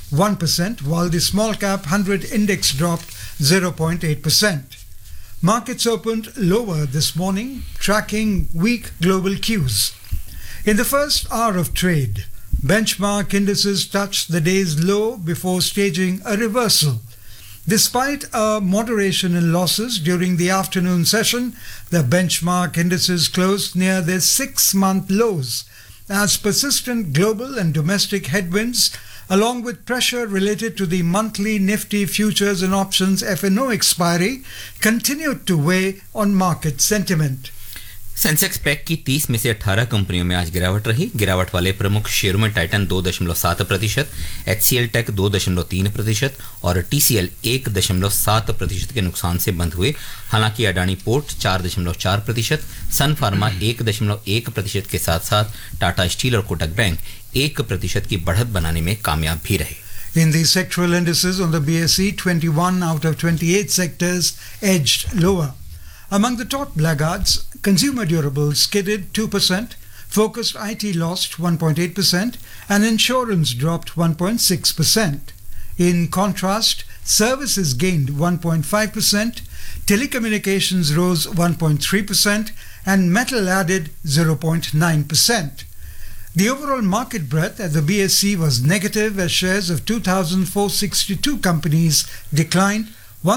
1%, while the small cap 100 index dropped 0.8%. Markets opened lower this morning, tracking weak global cues. In the first hour of trade, benchmark indices touched the day's low before staging a reversal. Despite a moderation in losses during the afternoon session, the benchmark indices closed near their 6-month lows as persistent global and domestic headwinds, along with pressure related to the monthly Nifty futures and options F&O expiry, continued to weigh on market sentiment. Sensex pack की 30 में से 18 कंपनियों में आज गिरावट रही। गिरावट वाले प्रमुख शेयरों में टाइटन 2.7%, HCL टेक 2.3% और TCL 1.7% के नुकसान से बंद हुए। हालांकि अडानी पोर्ट 4.4%, सन फार्मा 1.1% के साथ साथ टाटा स्टील और कोटक बैंक 1% की बढ़त बनाने में कामयाब भी रहे। In the sectoral indices on the BSE, 21 out of 28 sectors edged lower. Among the top laggards, consumer durables skidded 2%, focused IT lost 1.8%, and insurance dropped 1.6%. In contrast, services gained 1.5%, telecommunications rose 1.3%, and metal added 0.9%. The overall market breadth at the BSE was negative as shares of 2,462 companies declined,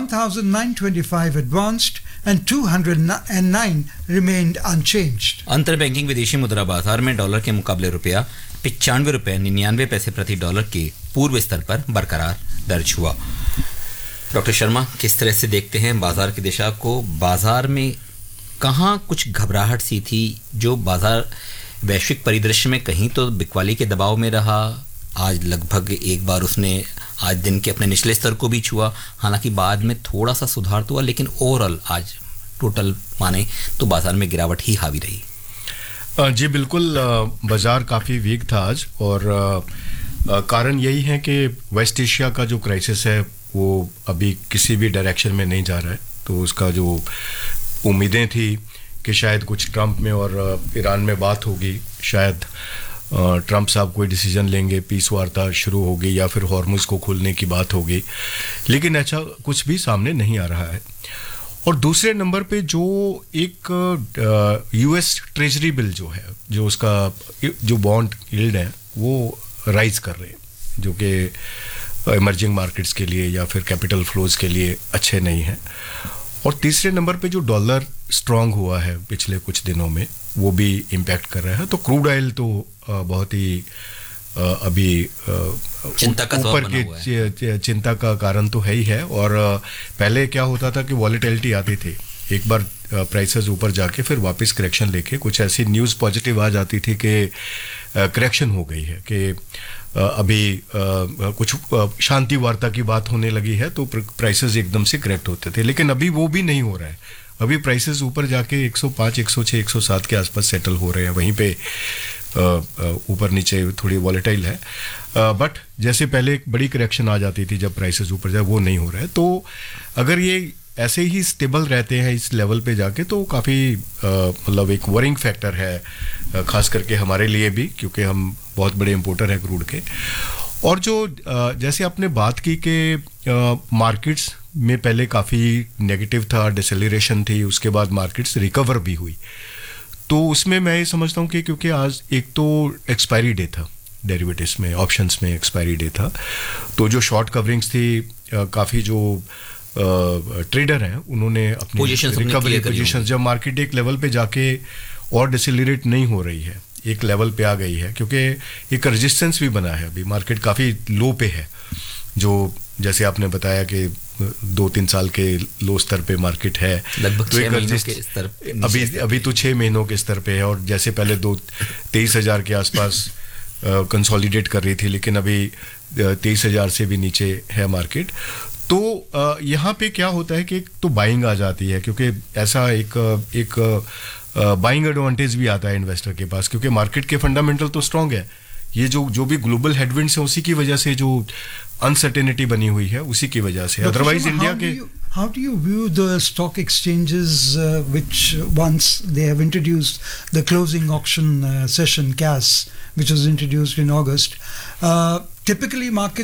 1,925 advanced and 209 remained unchanged. अंतर banking विदेशी मुद्रा बाजार में dollar के मुकाबले रुपया 95 रुपये 99 पैसे प्रति डॉलर के पूर्व स्तर पर बरकरार दर्ज हुआ। डॉक्टर शर्मा, किस तरह से देखते हैं बाजार की दिशा को? बाजार में कहाँ कुछ घबराहट सी थी जो बाजार वैश्विक परिदृश्य में कहीं तो बिकवाली के दबाव में रहा, आज लगभग एक बार उसने आज दिन के अपने निचले स्तर को भी छुआ, हालांकि बाद में थोड़ा सा सुधार तो हुआ, लेकिन ओवरऑल आज टोटल माने तो बाजार में गिरावट ही हावी रही। जी बिल्कुल, बाजार काफ़ी वीक था आज और कारण यही है कि वेस्ट एशिया का जो क्राइसिस है वो अभी किसी भी डायरेक्शन में नहीं जा रहा है। तो उसका जो उम्मीदें थी कि शायद कुछ ट्रंप में और ईरान में बात होगी, शायद ट्रंप साहब कोई डिसीजन लेंगे, पीस वार्ता शुरू होगी या फिर हॉर्मुज को खोलने की बात होगी, लेकिन अच्छा कुछ भी सामने नहीं आ रहा है। और दूसरे नंबर पे जो एक यूएस ट्रेजरी बिल जो है, जो उसका जो बॉन्ड यील्ड है वो राइज कर रहे हैं, जो कि इमर्जिंग मार्केट्स के लिए या फिर कैपिटल फ्लोज के लिए अच्छे नहीं हैं। और तीसरे नंबर पे जो डॉलर स्ट्रांग हुआ है पिछले कुछ दिनों में वो भी इम्पैक्ट कर रहा है। तो क्रूड ऑयल तो बहुत ही अभी ऊपर की चिंता का कारण तो है ही है। और पहले क्या होता था कि वॉलेटिलिटी आती थी, एक बार प्राइसेस ऊपर जाके फिर वापस करेक्शन लेके कुछ ऐसी न्यूज़ पॉजिटिव आ जाती थी कि करेक्शन हो गई है, कि अभी कुछ शांति वार्ता की बात होने लगी है तो प्राइसेस एकदम से करेक्ट होते थे। लेकिन अभी वो भी नहीं हो रहा है। अभी प्राइसेस ऊपर जाके 105, 106, 107 के आसपास सेटल हो रहे हैं, वहीं पे ऊपर नीचे थोड़ी वॉलेटाइल है। बट जैसे पहले एक बड़ी करेक्शन आ जाती थी जब प्राइसेस ऊपर जाए, वो नहीं हो रहा है। तो अगर ये ऐसे ही स्टेबल रहते हैं इस लेवल पे जाके तो काफ़ी मतलब एक वरिंग फैक्टर है, खास करके हमारे लिए भी, क्योंकि हम बहुत बड़े इंपोर्टर हैं क्रूड के। और जो जैसे आपने बात की कि मार्केट्स में पहले काफ़ी नेगेटिव था, डिसेलरेशन थी, उसके बाद मार्केट्स रिकवर भी हुई। तो उसमें मैं ये समझता हूँ कि क्योंकि आज एक तो एक्सपायरी डे था, डेरिवेटिव्स में, ऑप्शंस में एक्सपायरी डे था, तो जो शॉर्ट कवरिंग्स थी, काफ़ी जो ट्रेडर हैं उन्होंने अपनी रिकवरी पोजीशन, जब मार्केट एक लेवल पे जाके और डिसेलरेट नहीं हो रही है, एक लेवल पे आ गई है, क्योंकि एक रेजिस्टेंस भी बना है, अभी मार्केट काफ़ी लो पे है, जो जैसे आपने बताया कि 2-3 साल के लो स्तर पे मार्केट है, लगभग 6 महीनों के स्तर, अभी तो 6 महीनों के स्तर पे है। और जैसे पहले 23,000 के आसपास कंसोलिडेट कर रही थी, लेकिन अभी 23,000 से भी नीचे है मार्केट। तो यहाँ पे क्या होता है कि तो बाइंग आ जाती है, क्योंकि ऐसा एक बाइंग एडवांटेज भी आता है इन्वेस्टर के पास, क्योंकि मार्केट के फंडामेंटल तो स्ट्रांग है। ये जो भी ग्लोबल हेडविंड्स है उसी की वजह से जो अनसर्टेनिटी बनी हुई है उसी की वजह से, अदरवाइज इंडिया के। How do you view the stock exchanges which once they have introduced the closing auction session CAS, which was introduced in August? Typically markets